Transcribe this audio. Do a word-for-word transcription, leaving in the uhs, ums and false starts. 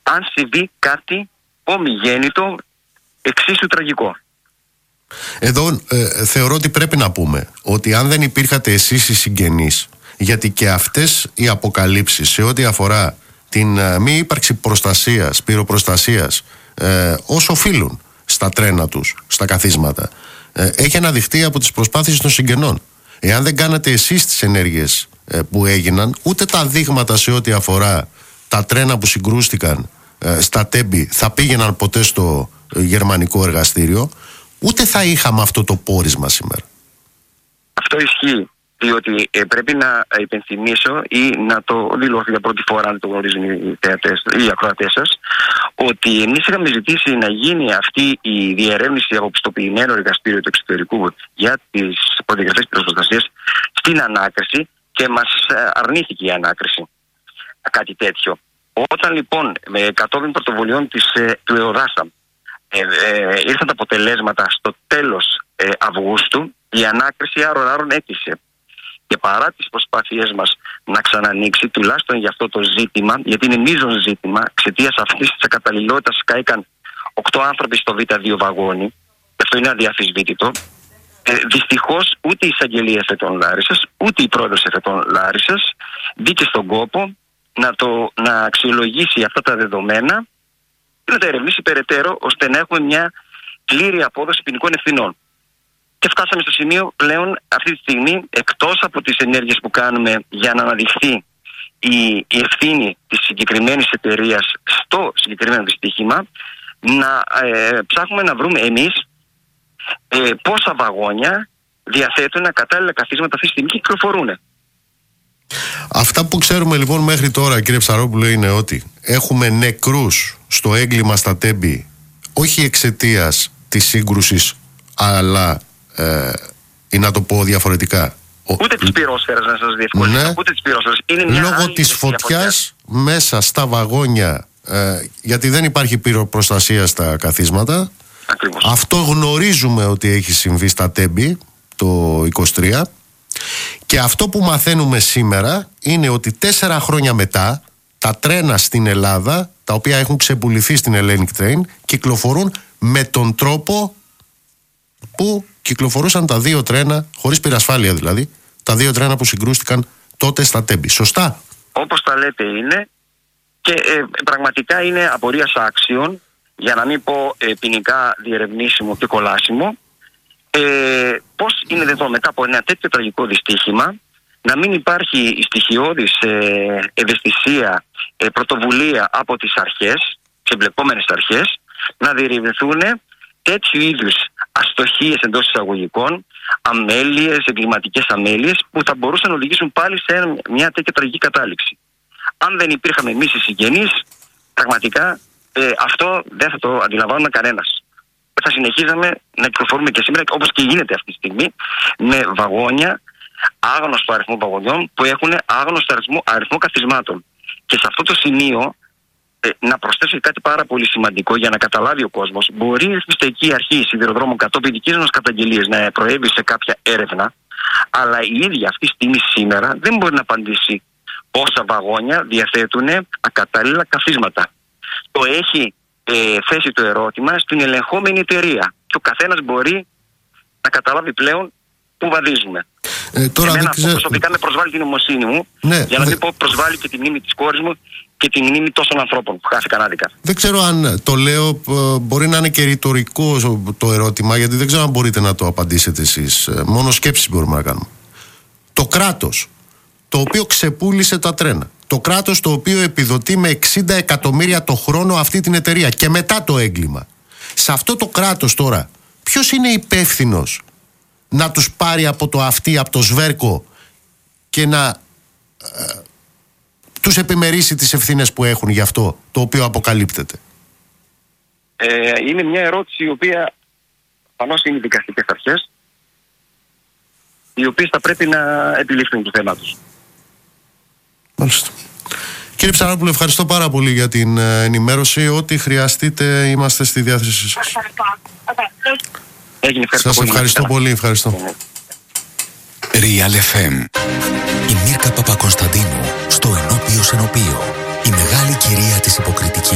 αν συμβεί κάτι ομιγέννητο εξίσου τραγικό. Εδώ ε, θεωρώ ότι πρέπει να πούμε ότι αν δεν υπήρχατε εσείς οι συγγενείς, γιατί και αυτές οι αποκαλύψεις σε ό,τι αφορά την ε, μη ύπαρξη προστασίας, πυροπροστασίας, ε, όσο οφείλουν στα τρένα τους, στα καθίσματα, ε, έχει αναδειχθεί από τις προσπάθειες των συγγενών. Εάν δεν κάνατε εσείς τις ενέργειες ε, που έγιναν, ούτε τα δείγματα σε ό,τι αφορά τα τρένα που συγκρούστηκαν ε, στα Τέμπη θα πήγαιναν ποτέ στο ε, γερμανικό εργαστήριο, ούτε θα είχαμε αυτό το πόρισμα σήμερα. Αυτό ισχύει, διότι ε, πρέπει να υπενθυμίσω ή να το δηλώσω για πρώτη φορά, αν το γνωρίζουν οι θεατές, οι ακροατές σας, ότι εμείς είχαμε ζητήσει να γίνει αυτή η διερεύνηση από πιστοποιημένο εργαστήριο του εξωτερικού για τις προδιαγραφές πυροσβεστίας στην ανάκριση και μας αρνήθηκε η ανάκριση κάτι τέτοιο. Όταν λοιπόν με κατόπιν πρωτοβουλειών της, του ΕΟΔΑΣΑ ε, ε, ήρθαν τα αποτελέσματα στο τέλος ε, Αυγούστου, η ανάκριση άρον-άρον έκλεισε. Και παρά τις προσπάθειές μας να ξανανοίξει, τουλάχιστον για αυτό το ζήτημα, γιατί είναι μείζον ζήτημα, εξαιτίας αυτής της ακαταλληλότητας σκάηκαν οκτώ άνθρωποι στο Β δύο βαγόνι, και αυτό είναι αδιαφυσβήτητο. Ε, δυστυχώς ούτε η εισαγγελία εφετών Λάρισσας, ούτε η πρόεδρος εφετών Λάρισσας μπήκε στον κόπο να, το, να αξιολογήσει αυτά τα δεδομένα και να τα ερευνήσει περαιτέρω, ώστε να έχουμε μια πλήρη απόδοση ποινικών ευθυνών. Και φτάσαμε στο σημείο πλέον αυτή τη στιγμή, εκτός από τις ενέργειες που κάνουμε για να αναδειχθεί η, η ευθύνη της συγκεκριμένης εταιρείας στο συγκεκριμένο δυστύχημα, να ε, ψάχνουμε να βρούμε εμείς ε, πόσα βαγόνια διαθέτουν κατάλληλα καθίσματα αυτή τη στιγμή και κυκλοφορούν. Αυτά που ξέρουμε λοιπόν μέχρι τώρα, κύριε Ψαρόπουλο, είναι ότι έχουμε νεκρούς στο έγκλημα στα Τέμπη, όχι εξαιτίας της σύγκρουσης, αλλά ε, ή να το πω διαφορετικά, ούτε της πυρόσφαιρας, να σας διευκολύνω, ναι, ούτε της πυρόσφαιρας. Είναι μια λόγω της φωτιάς μέσα στα βαγόνια, ε, γιατί δεν υπάρχει πυροπροστασία στα καθίσματα. Ακριβώς. Αυτό γνωρίζουμε ότι έχει συμβεί στα Τέμπη το είκοσι τρία. Και αυτό που μαθαίνουμε σήμερα είναι ότι τέσσερα χρόνια μετά τα τρένα στην Ελλάδα, τα οποία έχουν ξεπουληθεί στην Hellenic Train, κυκλοφορούν με τον τρόπο που κυκλοφορούσαν τα δύο τρένα, χωρίς πυρασφάλεια δηλαδή, τα δύο τρένα που συγκρούστηκαν τότε στα Τέμπη. Σωστά? Όπως τα λέτε είναι, και ε, πραγματικά είναι απορίας άξιων, για να μην πω ε, ποινικά διερευνήσιμο και κολάσιμο, ε, πώς είναι δυνατόν μετά από ένα τέτοιο τραγικό δυστύχημα να μην υπάρχει η στοιχειώδης ε, ευαισθησία, ε, πρωτοβουλία από τις αρχές, τις εμπλεκόμενες αρχές, να διερευνηθούν τέτοιου είδους αστοχίες εντός εισαγωγικών, αμέλειες, εγκληματικές αμέλειες που θα μπορούσαν να οδηγήσουν πάλι σε μια τέτοια τραγική κατάληξη. Αν δεν υπήρχαμε εμείς οι συγγενείς, πραγματικά ε, αυτό δεν θα το αντιλαμβάνουμε κανένας. Θα συνεχίζαμε να κυκλοφορούμε και σήμερα, όπως και γίνεται αυτή τη στιγμή, με βαγόνια, άγνωστο αριθμό βαγονιών που έχουν άγνωστο αριθμό, αριθμό καθισμάτων. Και σε αυτό το σημείο ε, να προσθέσω κάτι πάρα πολύ σημαντικό για να καταλάβει ο κόσμος. Μπορεί η ρυθμιστική αρχή σιδηροδρόμων κατόπιν δικής μας καταγγελίας να προέβει σε κάποια έρευνα, αλλά η ίδια αυτή τη στιγμή σήμερα δεν μπορεί να απαντήσει πόσα βαγόνια διαθέτουν ακατάλληλα καθίσματα. Το έχει ε, θέσει το ερώτημα στην ελεγχόμενη εταιρεία και ο καθένας μπορεί να καταλάβει πλέον πού βαδίζουμε. Ε, τώρα Εμένα αυτό προσωπικά με προσβάλλει την νομοσύνη μου, ναι, για να μην πω προσβάλλει και τη μνήμη της κόρης μου και τη μνήμη τόσων ανθρώπων που χάθηκαν άδικα. Δεν ξέρω αν το λέω, μπορεί να είναι και ρητορικό το ερώτημα, γιατί δεν ξέρω αν μπορείτε να το απαντήσετε εσείς. Μόνο σκέψεις μπορούμε να κάνουμε. Το κράτος, το οποίο ξεπούλησε τα τρένα, το κράτος το οποίο επιδοτεί με εξήντα εκατομμύρια το χρόνο αυτή την εταιρεία και μετά το έγκλημα, σε αυτό το κράτος τώρα ποιος είναι υπεύθυνος να τους πάρει από το αυτί, από το σβέρκο και να ε, τους επιμερίσει τις ευθύνες που έχουν για αυτό το οποίο αποκαλύπτεται? Ε, είναι μια ερώτηση η οποία προφανώς είναι οι δικαστικές αρχές, οι οποίες θα πρέπει να επιλήφθουν το θέμα τους. Μάλιστα. Κύριε Ψαρόπουλε, ευχαριστώ πάρα πολύ για την ενημέρωση. Ό,τι χρειαστείτε είμαστε στη διάθεσή σας. Έγινε, ευχαριστώ σας πολύ. ευχαριστώ πολύ. Ευχαριστώ. Real εφ εμ. Η Μίρκα Παπακοσταντίνου στο Ενώπιος Ενωπείο. Η μεγάλη κυρία της υποκριτικής.